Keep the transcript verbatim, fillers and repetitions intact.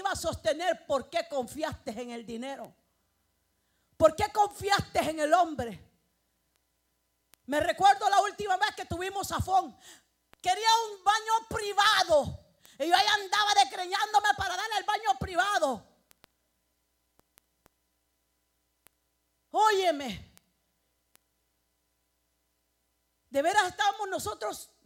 iba a sostener, ¿por qué confiaste en el dinero? ¿Por qué confiaste en el hombre? Me recuerdo la última vez que tuvimos zafón. Quería un baño privado. Y yo ahí andaba desgreñándome para darle el baño privado. Óyeme. De veras estamos nosotros